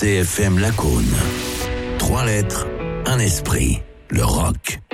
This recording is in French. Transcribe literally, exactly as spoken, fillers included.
C F M Lacaune. Trois lettres, un esprit, le rock.